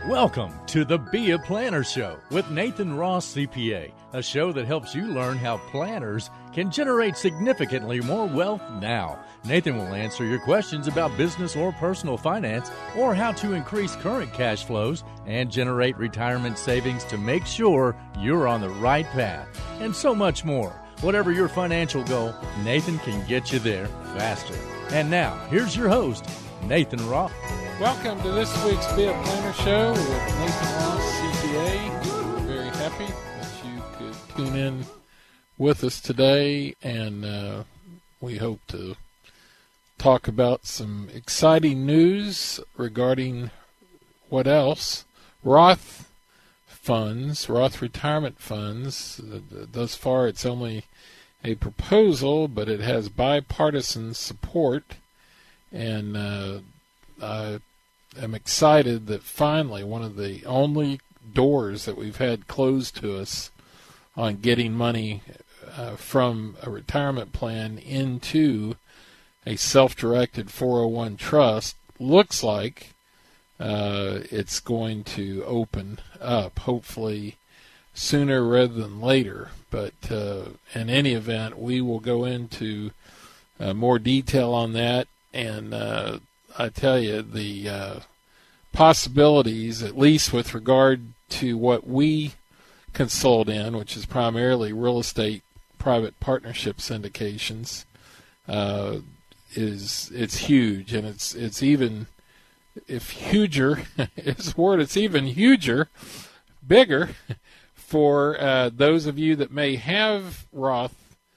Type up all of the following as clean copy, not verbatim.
Welcome to the Be a Planner Show with Nathan Ross, CPA, a show that helps you learn how planners can generate significantly more wealth now. Nathan will answer your questions about business or personal finance, or how to increase current cash flows and generate retirement savings to make sure you're on the right path, and so much more. Whatever your financial goal, Nathan can get you there faster. And now, here's your host, Nathan Ross. Welcome to this week's Be a Planner Show with Nathan Ross, CPA. We're very happy that you could tune in with us today, and we hope to talk about some exciting news regarding what else? Roth funds, Roth retirement funds. Thus far, it's only a proposal, but it has bipartisan support, and I am excited that finally one of the only doors that we've had closed to us on getting money from a retirement plan into a self-directed 401 trust looks like it's going to open up, hopefully sooner rather than later. But in any event, we will go into more detail on that, and I tell you, the possibilities, at least with regard to what we consult in, which is primarily real estate private partnership syndications, it's huge, and it's even, if huger is the word, it's even huger, bigger for those of you that may have Roth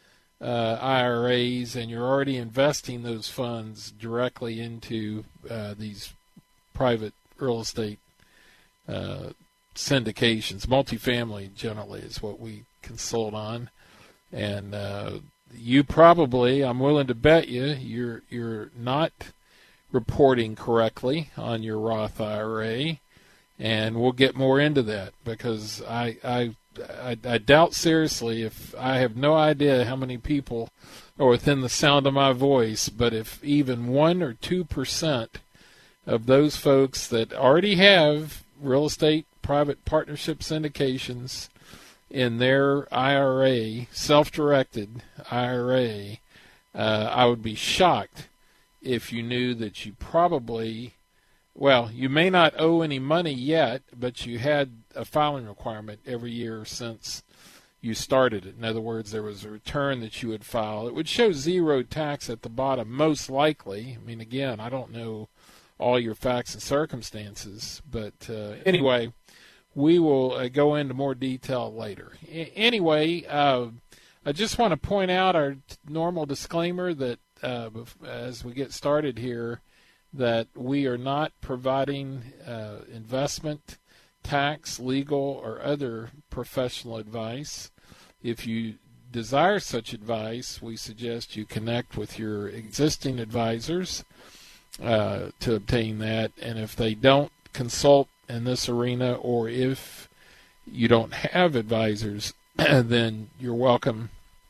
IRAs and you're already investing those funds directly into these private real estate syndications. Multifamily generally is what we consult on, and you probably, I'm willing to bet you're not reporting correctly on your Roth IRA, and we'll get more into that, because I doubt seriously, if I have no idea how many people are within the sound of my voice, but if even 1 or 2% of those folks that already have real estate private partnership syndications in their IRA, self-directed IRA, I would be shocked if you knew that you probably, well, you may not owe any money yet, but you had a filing requirement every year since you started it. In other words, there was a return that you would file. It would show zero tax at the bottom, most likely. I mean, again, I don't know all your facts and circumstances, but anyway, we will go into more detail later. Anyway, I just want to point out our normal disclaimer that as we get started here, that we are not providing investment, tax, legal, or other professional advice. If you desire such advice, we suggest you connect with your existing advisors to obtain that. And if they don't consult in this arena, or if you don't have advisors, then you're welcome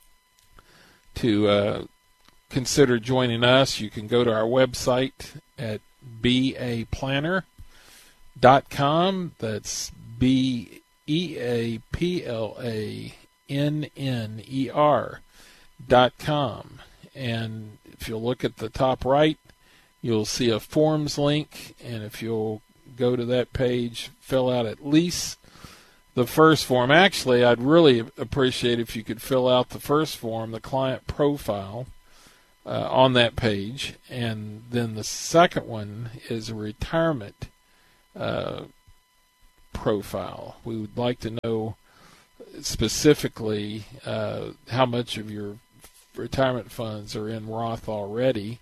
to consider joining us. You can go to our website at beaplanner.com. That's beaplanner.com. And if you'll look at the top right, you'll see a forms link, and if you'll go to that page, fill out at least the first form. Actually, I'd really appreciate if you could fill out the first form, the client profile, on that page, and then the second one is a retirement profile. We would like to know specifically how much of your retirement funds are in Roth already,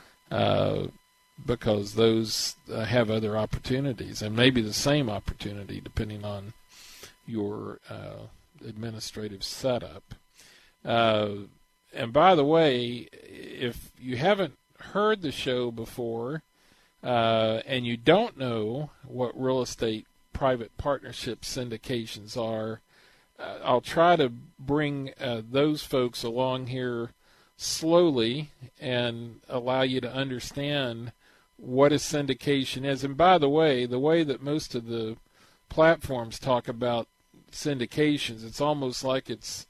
because those have other opportunities, and maybe the same opportunity depending on your administrative setup. And by the way, if you haven't heard the show before and you don't know what real estate private partnership syndications are, I'll try to bring those folks along here slowly and allow you to understand what a syndication is. And by the way that most of the platforms talk about syndications, it's almost like it's,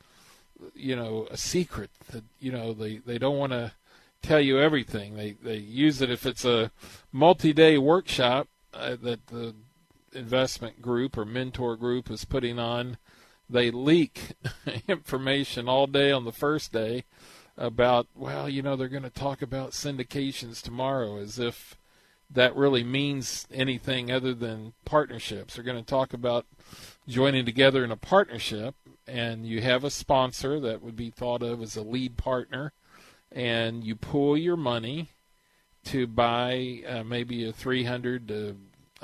a secret that, they don't want to tell you everything. They use it if it's a multi-day workshop that the investment group or mentor group is putting on. They leak information all day on the first day about, they're going to talk about syndications tomorrow, as if that really means anything other than partnerships. They're going to talk about joining together in a partnership, and you have a sponsor that would be thought of as a lead partner, and you pool your money to buy maybe a 300 to,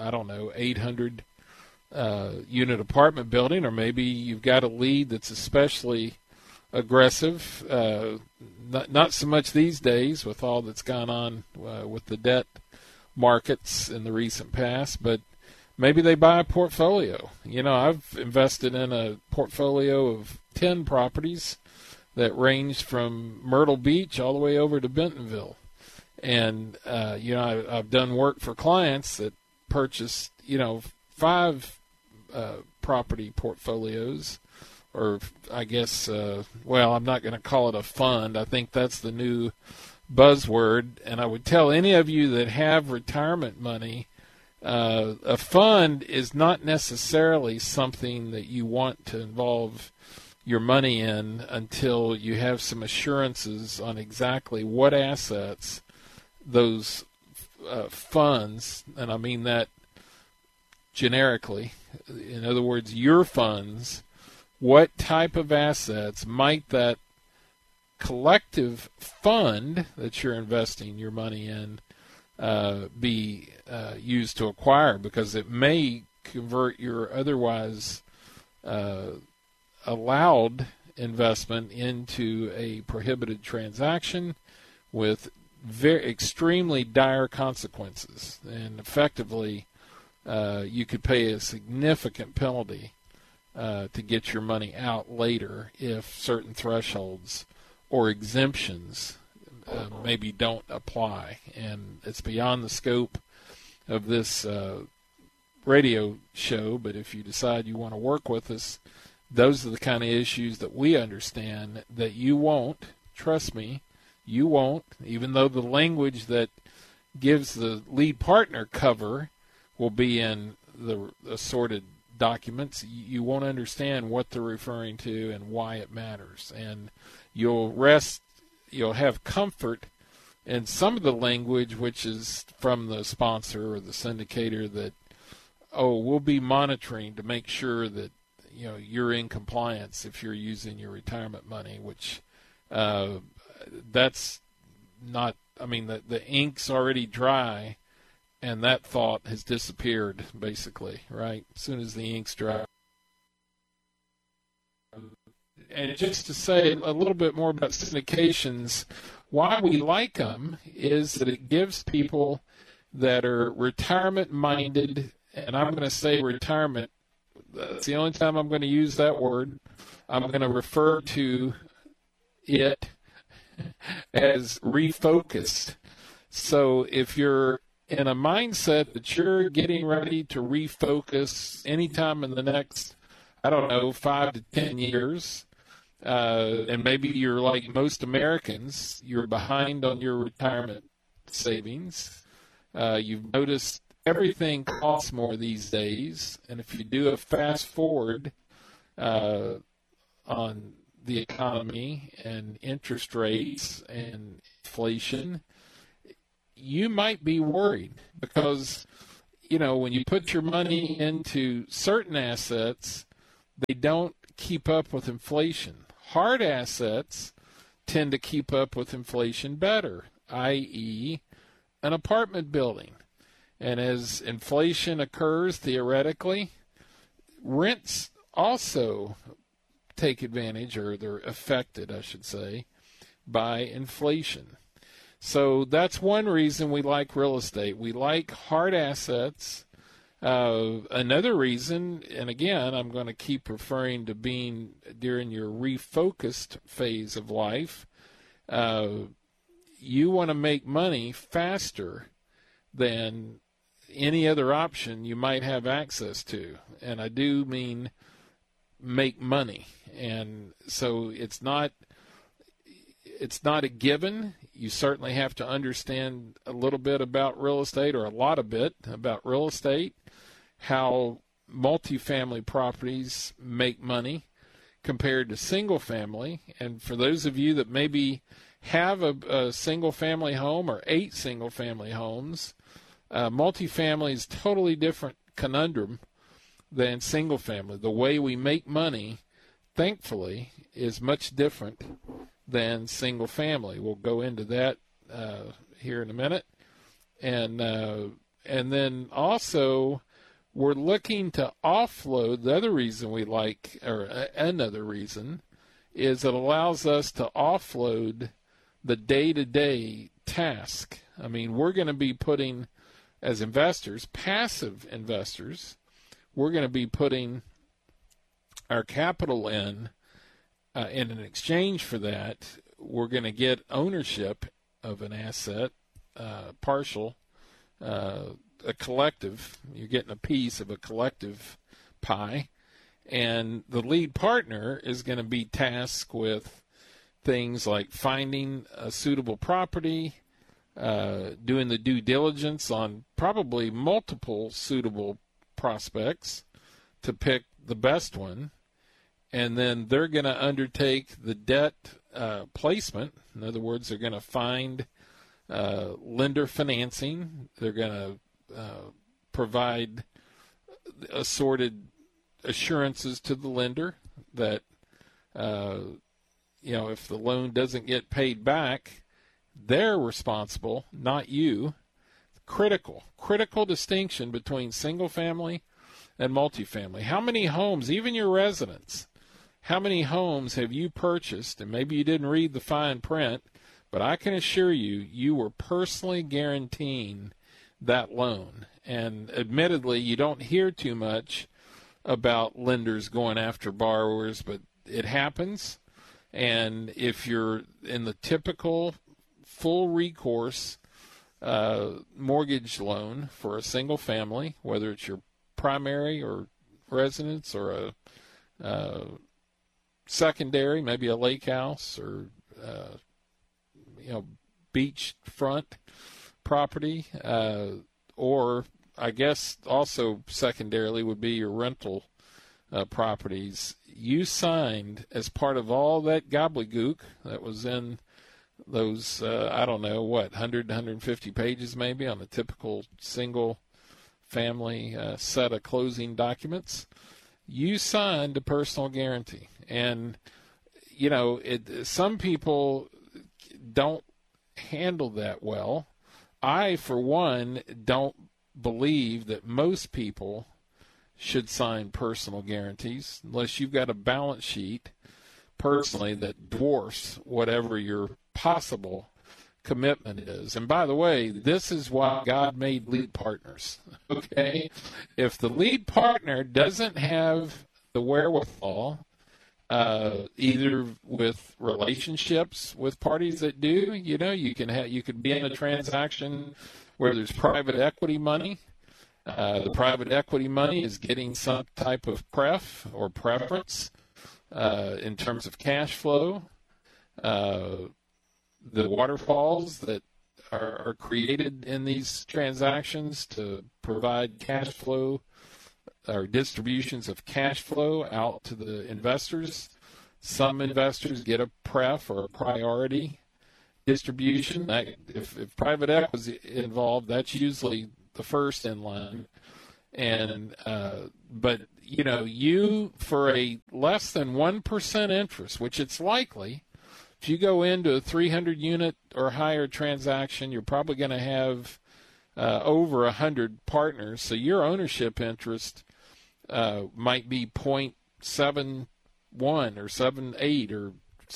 800 unit apartment building, or maybe you've got a lead that's especially aggressive. Not so much these days with all that's gone on with the debt markets in the recent past, but maybe they buy a portfolio. I've invested in a portfolio of 10 properties that ranged from Myrtle Beach all the way over to Bentonville. And, I've done work for clients that purchased, 5 property portfolios, or I guess, I'm not going to call it a fund. I think that's the new buzzword. And I would tell any of you that have retirement money, a fund is not necessarily something that you want to involve your money in until you have some assurances on exactly what assets those funds, and I mean that generically, in other words, your funds, what type of assets might that collective fund that you're investing your money in be used to acquire, because it may convert your otherwise allowed investment into a prohibited transaction with extremely dire consequences, and effectively you could pay a significant penalty to get your money out later if certain thresholds or exemptions maybe don't apply. And it's beyond the scope of this radio show, but if you decide you want to work with us, those are the kind of issues that we understand that you won't, trust me, you won't, even though the language that gives the lead partner cover will be in the assorted documents, you won't understand what they're referring to and why it matters. And you'll have comfort in some of the language which is from the sponsor or the syndicator that, we'll be monitoring to make sure that you're in compliance if you're using your retirement money, which that's not, the ink's already dry, and that thought has disappeared, basically, right? As soon as the ink's dry. And just to say a little bit more about syndications, why we like them is that it gives people that are retirement-minded, and I'm going to say retirement, that's the only time I'm going to use that word. I'm going to refer to it as refocused. So if you're in a mindset that you're getting ready to refocus anytime in the next, 5 to 10 years, and maybe you're like most Americans, you're behind on your retirement savings. You've noticed everything costs more these days, and if you do a fast forward on the economy and interest rates and inflation, you might be worried because, when you put your money into certain assets, they don't keep up with inflation. Hard assets tend to keep up with inflation better, i.e., an apartment building. And as inflation occurs, theoretically, rents also take advantage, or they're affected, I should say, by inflation. So that's one reason we like real estate. We like hard assets. Another reason, and again, I'm going to keep referring to being during your refocused phase of life, you want to make money faster than any other option you might have access to. And I do mean make money. And so it's not a given. You certainly have to understand a little bit about real estate, or a lot of bit about real estate, how multifamily properties make money compared to single family. And for those of you that maybe have a single family home or 8 single family homes, multifamily is totally different conundrum than single family. The way we make money, thankfully, is much different than single family. We'll go into that here in a minute. And then also, we're looking to offload. The other reason we like, or another reason, is it allows us to offload the day-to-day task. I mean, we're going to be putting, as investors, passive investors, we're going to be putting our capital in an exchange for that, we're going to get ownership of an asset, partial, a collective. You're getting a piece of a collective pie. And the lead partner is going to be tasked with things like finding a suitable property, doing the due diligence on probably multiple suitable prospects to pick the best one. And then they're going to undertake the debt placement. In other words, they're going to find lender financing. They're going to provide assorted assurances to the lender that, if the loan doesn't get paid back, they're responsible, not you. Critical distinction between single family and multifamily. How many homes, even your residents, how many homes have you purchased, and maybe you didn't read the fine print, but I can assure you, you were personally guaranteeing that loan. And admittedly, you don't hear too much about lenders going after borrowers, but it happens. And if you're in the typical full recourse mortgage loan for a single family, whether it's your primary or residence or a secondary, maybe a lake house or beach front property, or I guess also secondarily would be your rental properties. You signed, as part of all that gobbledygook that was in those 100 150 pages maybe on a typical single family set of closing documents, you signed a personal guarantee. And some people don't handle that well. I, for one, don't believe that most people should sign personal guarantees unless you've got a balance sheet personally that dwarfs whatever your possible commitment is. And by the way, this is why God made lead partners. Okay? If the lead partner doesn't have the wherewithal, either with relationships with parties that do, you could be in a transaction where there's private equity money. The private equity money is getting some type of pref or preference in terms of cash flow. The waterfalls that are created in these transactions to provide cash flow or distributions of cash flow out to the investors. Some investors get a pref or a priority distribution. If private equity is involved, that's usually the first in line. And but you for a less than 1% interest, which it's likely, if you go into a 300 unit or higher transaction, you're probably going to have over 100 partners. So your ownership interest might be 0.71 or 0.78 or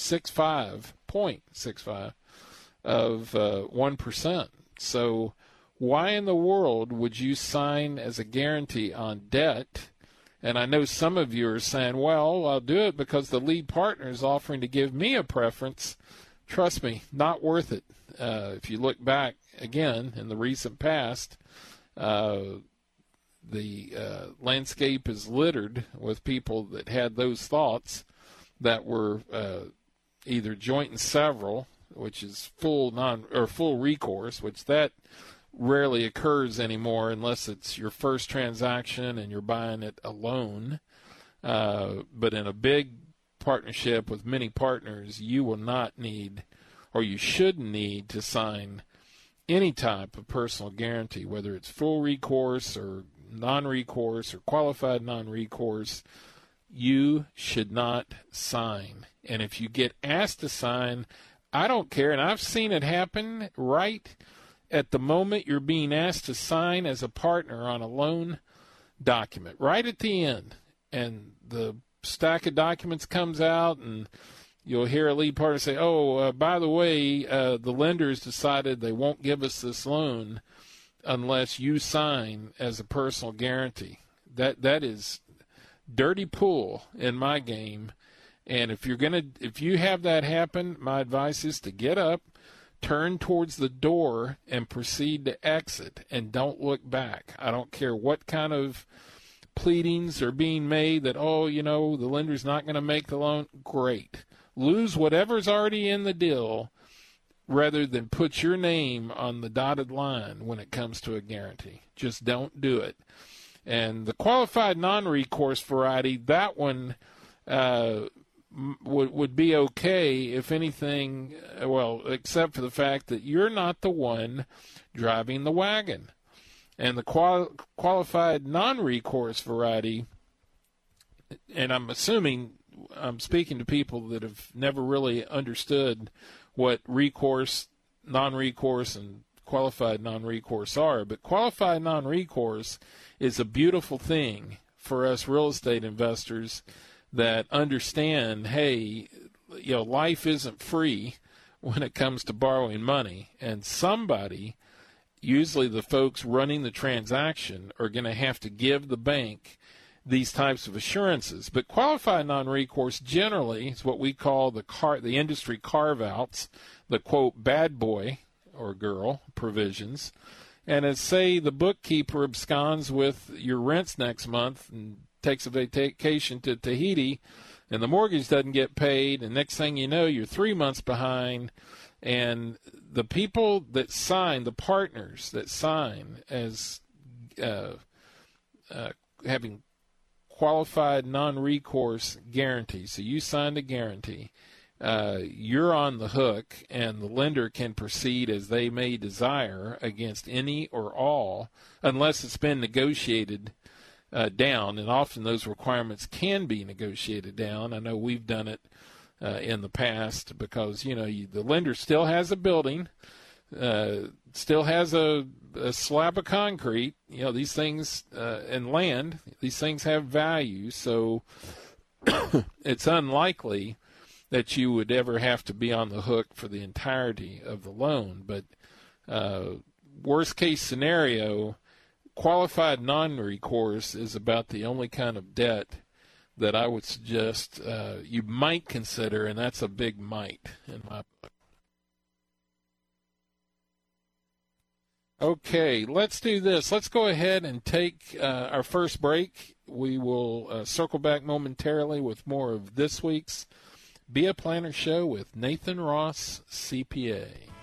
0.65 of 1%. So why in the world would you sign as a guarantee on debt? And I know some of you are saying, well, I'll do it because the lead partner is offering to give me a preference. Trust me, not worth it. If you look back again, in the recent past, the landscape is littered with people that had those thoughts that were either joint and several, which is full recourse, which that rarely occurs anymore unless it's your first transaction and you're buying it alone. But in a big partnership with many partners, you will not need, or you shouldn't need, to sign any type of personal guarantee, whether it's full recourse or non-recourse or qualified non-recourse. You should not sign. And if you get asked to sign, I don't care, and I've seen it happen right at the moment you're being asked to sign as a partner on a loan document, right at the end, and the stack of documents comes out, and you'll hear a lead partner say, by the way, the lenders decided they won't give us this loan unless you sign as a personal guarantee. That is dirty pool in my game. And if you have that happen, my advice is to get up, turn towards the door, and proceed to exit, and don't look back. I don't care what kind of pleadings are being made that, the lender's not going to make the loan. Great. Lose whatever's already in the deal rather than put your name on the dotted line when it comes to a guarantee. Just don't do it. And the qualified non-recourse variety, that one would be okay, if anything, except for the fact that you're not the one driving the wagon. And the qualified non-recourse variety, and I'm assuming I'm speaking to people that have never really understood what recourse, non-recourse, and qualified non-recourse are, but qualified non-recourse is a beautiful thing for us real estate investors that understand, hey, life isn't free when it comes to borrowing money, and somebody, usually the folks running the transaction, are going to have to give the bank these types of assurances. But qualified non-recourse generally is what we call the industry carve-outs, the, quote, bad boy or girl provisions. And as, say, the bookkeeper absconds with your rents next month and takes a vacation to Tahiti, and the mortgage doesn't get paid, and next thing you know, you're 3 months behind, and the people that sign, the partners that sign as having qualified non-recourse guarantee, so you signed a guarantee, you're on the hook, and the lender can proceed as they may desire against any or all, unless it's been negotiated down, and often those requirements can be negotiated down. I know we've done it in the past because, the lender still has a building, still has a slab of concrete, these things, and land, these things have value, so it's unlikely that you would ever have to be on the hook for the entirety of the loan. But worst case scenario, qualified non-recourse is about the only kind of debt that I would suggest you might consider, and that's a big might in my book. Okay, let's do this. Let's go ahead and take our first break. We will circle back momentarily with more of this week's Be a Planner Show with Nathan Ross, CPA.